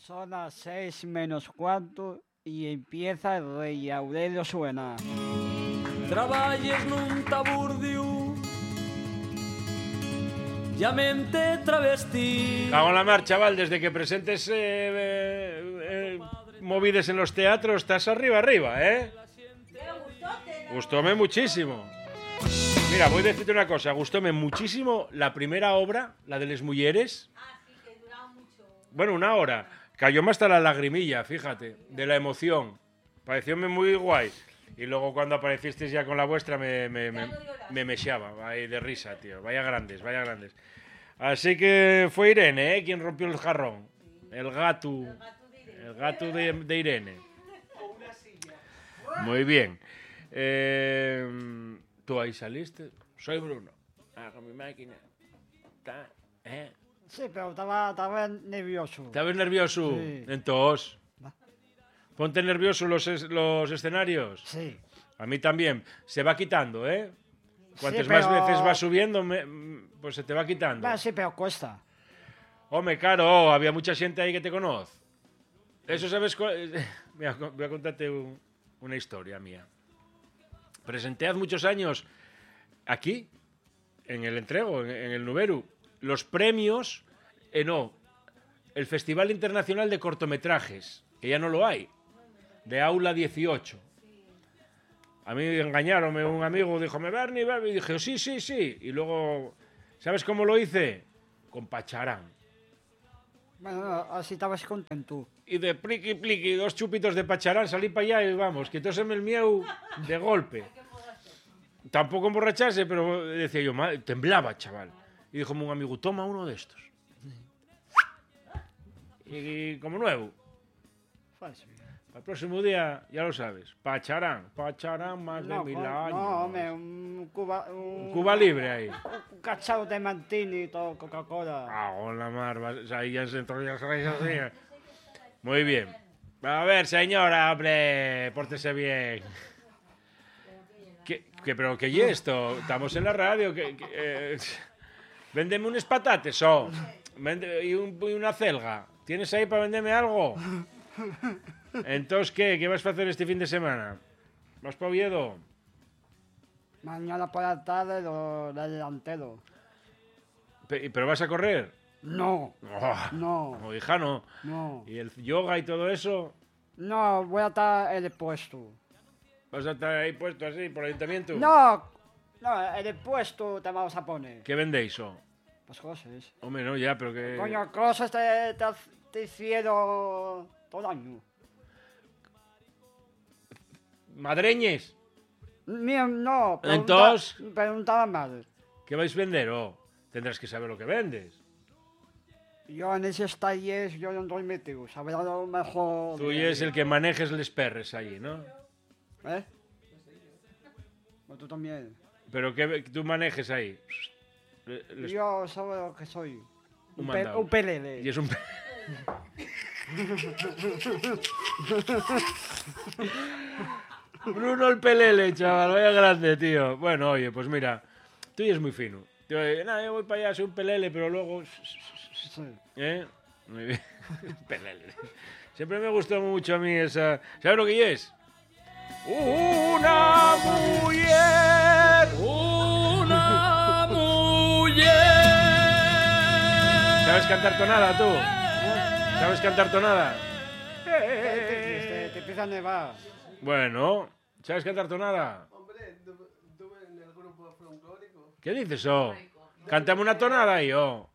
Son las 6 menos cuarto y empieza el Rey Aurelio Suena. Traballes nun taburdiu, llamente travesti. Cago en la mar, chaval, desde que presentes movides en los teatros, estás arriba, ¿eh? Gustóme muchísimo. Mira, voy a decirte una cosa, gustóme muchísimo la primera obra, la de Les Mulleres. Ah, sí, que duraba mucho. Bueno, 1 hora. Cayóme hasta la lagrimilla, fíjate, de la emoción. Parecióme muy guay. Y luego cuando aparecisteis ya con la vuestra me mechaba ahí de risa, tío. Vaya grandes. Así que fue Irene, quien rompió el jarrón. El gato de Irene. Muy bien. ¿Tú ahí saliste? Soy Bruno. Hago mi máquina. Sí, pero estaba nervioso. ¿Estabas nervioso? Sí. Entonces, ponte nervioso los escenarios. Sí. A mí también. Se va quitando, ¿eh? Cuantas Sí, más pero- veces vas subiendo, pues se te va quitando. Sí, pero cuesta. Hombre, claro, había mucha gente ahí que te conoce. Eso sabes... Mira, voy a contarte una historia mía. Presenté hace muchos años aquí, en el entrego, en el Nuberu, los premios... el Festival Internacional de Cortometrajes, que ya no lo hay, de Aula 18. A mí engañaronme, un amigo dijo, Bernie, y dije, sí. Y luego, ¿sabes cómo lo hice? Con Pacharán. Bueno, así estabas contento. Y de pliqui, 2 chupitos de Pacharán, salí para allá y vamos, quitóseme el mieu de golpe. Tampoco emborracharse, pero decía yo, temblaba, chaval. Y dijo un amigo, toma uno de estos. Y como nuevo. Fácil. Al próximo día, ya lo sabes, Pacharán más de 1000 años. No, hombre, un Cuba libre ahí. Un cachado de Mantini y todo, Coca-Cola. Ah, la mar, ahí ya se entró, ya sabéis así. Muy bien. A ver, señora, hombre, pórtese bien. ¿Pero qué es esto? Estamos en la radio. Véndeme unos patates, y una celga. ¿Tienes ahí para venderme algo? Entonces, ¿qué vas a hacer este fin de semana? ¿Vas para Oviedo? Mañana por la tarde lo delantero. ¿Pero vas a correr? No, Oh, no, hija, no. no. ¿Y el yoga y todo eso? No, voy a estar en el puesto. ¿Vas a estar ahí puesto así por el ayuntamiento? No, en el puesto te vamos a poner. ¿Qué vendéis, Pues cosas. Hombre, no, ya, pero que... Coño, cosas te hicieron todo el año. ¿Madreñes? Mío, no. Entonces- Preguntaba mal. ¿Qué vais a vender, Tendrás que saber lo que vendes. Yo en esos talleres yo no estoy metido. Sabrá lo mejor. Tú es el que manejes les perres allí, ¿no? ¿Eh? Pues tú también. Pero que tú manejes ahí. Yo soy lo que soy. Un mandado. Un pelele. Y es un... Bruno el pelele, chaval, vaya grande, tío. Bueno, oye, pues mira, tú ya es muy fino. Yo voy para allá, soy un pelele, pero luego... Sí. Muy bien. Pelele. Siempre me gustó mucho a mí esa... ¿Sabes lo que es? Una mujer. ¿Sabes cantar tonada, tú? ¿Sabes cantar tonada? Te empieza a nevar. Bueno, ¿sabes cantar tonada? Hombre, estuve en el grupo folclórico. ¿Qué dices, Cántame una tonada ahí,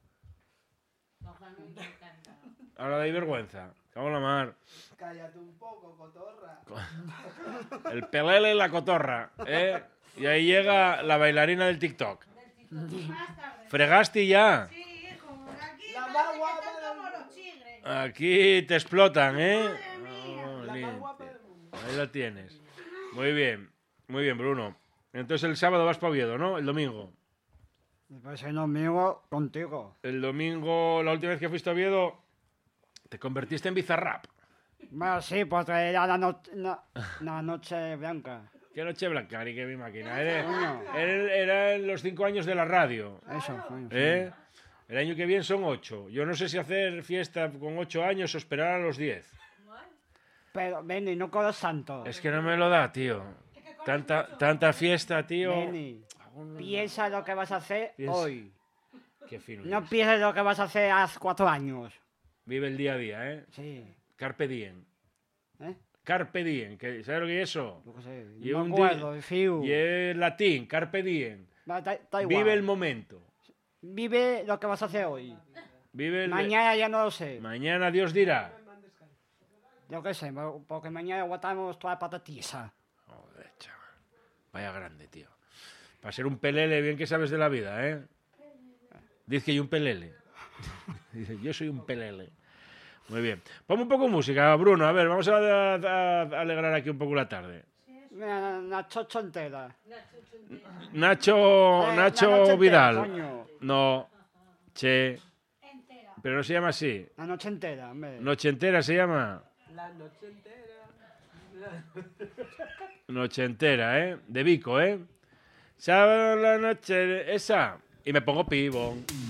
Ahora dais vergüenza. Cago en la mar. Cállate un poco, cotorra. El pelele y la cotorra, Y ahí llega la bailarina del TikTok. ¿Fregaste ya? Sí, hijo, aquí La parece más que guapa están del como mundo. los tigres. Aquí te explotan, mía. Oh, La limpio. más guapa del mundo. Ahí la tienes. Muy bien, Bruno. Entonces el sábado vas para Oviedo, ¿no? El domingo. Después el domingo contigo. El domingo, la última vez que fuiste a Oviedo, te convertiste en Bizarrap. Bueno, sí, porque era la noche blanca. Qué noche blanca, ni que mi máquina. Coño. Eran los 5 años de la radio. Eso, coño. Sí. ¿Eh? El año que viene son 8. Yo no sé si hacer fiesta con 8 años o esperar a los 10. Pero, Beni, no con los santos. Es que no me lo da, tío. Tanta fiesta, tío. Beni, piensa lo que vas a hacer Piensa. hoy. Qué fino. No eres. pienses lo que vas a hacer hace 4 años. Vive el día a día, ¿eh? Sí. Carpe diem. ¿Eh? Carpe diem. ¿Sabes lo que es eso? Yo qué sé. Y No un me acuerdo, fiu. Y es latín, carpe diem. Da igual. Vive el momento. Vive lo que vas a hacer hoy. Vive el... Mañana ya no lo sé. Mañana Dios dirá. Yo qué sé, porque mañana aguantamos toda la patatisa. Joder, chaval. Vaya grande, tío. Para ser un pelele, bien que sabes de la vida, ¿eh? Dice que hay un pelele. Dice, yo soy un pelele. Muy bien. Ponme un poco de música, Bruno. A ver, vamos a alegrar aquí un poco la tarde. Mira, una chocho entera. Nacho la noche entera, Vidal. coño. No. Che. Entera. Pero no se llama así. La noche entera, hombre. Noche entera se llama. La noche entera. Noche entera, ¿eh? De Vico, ¿eh? Sábado la noche, esa. Y me pongo pibón.